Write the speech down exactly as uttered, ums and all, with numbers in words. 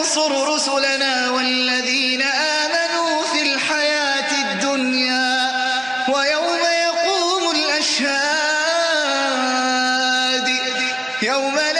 ننصر رسلنا والذين آمنوا في الحياة الدنيا ويوم يقوم الأشهاد يوم